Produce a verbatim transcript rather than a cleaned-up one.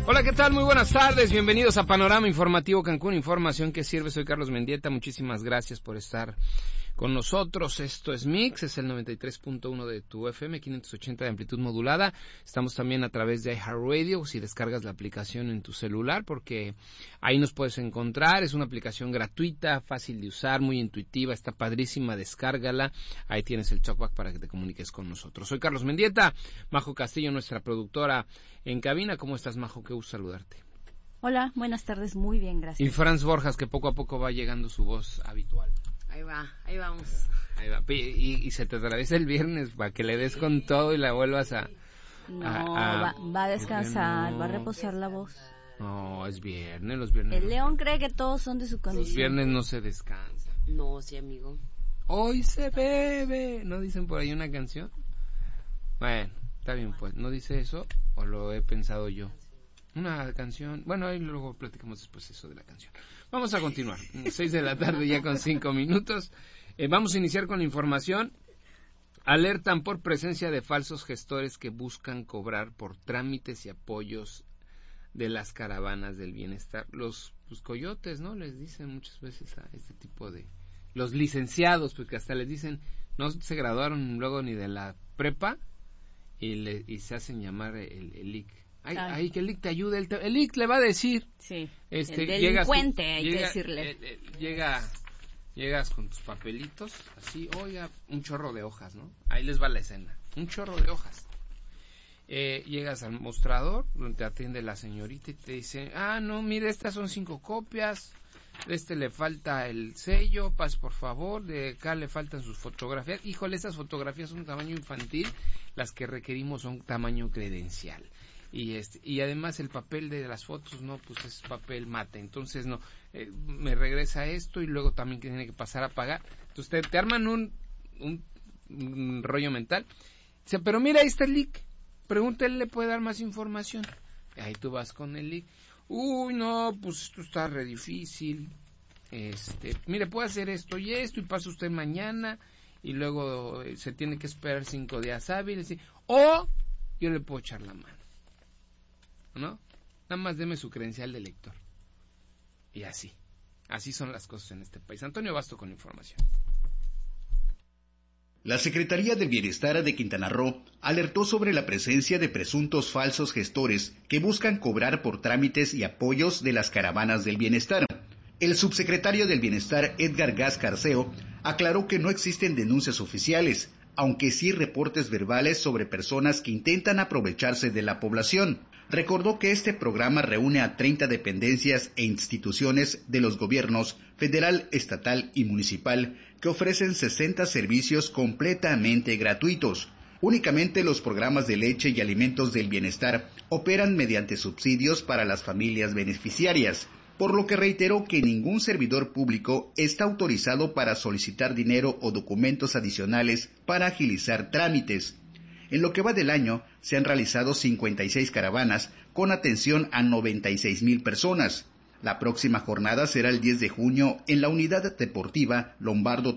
Hola, ¿qué tal? Muy buenas tardes, bienvenidos a Panorama Informativo Cancún, información que sirve. Soy Carlos Mendieta, muchísimas gracias por estar con nosotros. Esto es Mix, es el noventa y tres punto uno de tu F M, quinientos ochenta de amplitud modulada. Estamos también a través de iHeartRadio, si descargas la aplicación en tu celular, porque ahí nos puedes encontrar. Es una aplicación gratuita, fácil de usar, muy intuitiva, está padrísima, descárgala. Ahí tienes el talkback para que te comuniques con nosotros. Soy Carlos Mendieta, Majo Castillo, nuestra productora en cabina. ¿Cómo estás, Majo? Qué gusto saludarte. Hola, buenas tardes, muy bien, gracias. Y Franz Borjas, que poco a poco va llegando su voz habitual. Ahí va, ahí vamos. Ahí va. Y, y se te atraviesa el viernes para que le des con todo y la vuelvas a... No, a, a va, va a descansar, no, va a reposar la voz. No, es viernes, los viernes. El león cree que todos son de su condición. Los viernes no se descansa. No, sí, amigo. Hoy se bebe. ¿No dicen por ahí una canción? Bueno, está bien, pues. ¿No dice eso o lo he pensado yo? Una canción, bueno, ahí luego platicamos después eso de la canción. Vamos a continuar, seis de la tarde ya con cinco minutos. Eh, vamos a iniciar con la información. Alertan por presencia de falsos gestores que buscan cobrar por trámites y apoyos de las caravanas del bienestar. Los pues, coyotes, ¿no? Les dicen muchas veces a este tipo de... Los licenciados, porque hasta les dicen, no se graduaron luego ni de la prepa y, le, y se hacen llamar el, el I C. Ay, ay, que el I C te ayude, el, te, el I C le va a decir. Sí, este, el delincuente, llegas, hay llega, que decirle. Eh, eh, llega, llegas con tus papelitos, así, oiga, un chorro de hojas, ¿no? Ahí les va la escena, un chorro de hojas. Eh, llegas al mostrador, donde te atiende la señorita y te dice, ah, no, mire, estas son cinco copias, de este le falta el sello, pase por favor, de acá le faltan sus fotografías. Híjole, esas fotografías son tamaño infantil, las que requerimos son tamaño credencial. Y este y además el papel de las fotos no pues es papel mate, entonces no eh, me regresa esto y luego también que tiene que pasar a pagar. Entonces te, te arman un, un, un rollo mental. Dice, pero mira, ahí está el I C, pregúntale, le puede dar más información. Ahí tú vas con el I C. Uy, no, pues esto está re difícil. Este, mire, puede hacer esto y esto y pasa usted mañana y luego eh, se tiene que esperar cinco días hábiles. ¿Sí? O yo le puedo echar la mano, ¿no? Nada más deme su credencial de lector. Y así, así son las cosas en este país. Antonio Basto con información. La Secretaría del Bienestar de Quintana Roo alertó sobre la presencia de presuntos falsos gestores que buscan cobrar por trámites y apoyos de las caravanas del bienestar. El subsecretario del Bienestar, Edgar Gas Carceo, aclaró que no existen denuncias oficiales, aunque sí reportes verbales sobre personas que intentan aprovecharse de la población. Recordó que este programa reúne a treinta dependencias e instituciones de los gobiernos federal, estatal y municipal que ofrecen sesenta servicios completamente gratuitos. Únicamente los programas de leche y alimentos del bienestar operan mediante subsidios para las familias beneficiarias, por lo que reiteró que ningún servidor público está autorizado para solicitar dinero o documentos adicionales para agilizar trámites. En lo que va del año, se han realizado cincuenta y seis caravanas con atención a noventa y seis mil personas. La próxima jornada será el diez de junio en la unidad deportiva Lombardo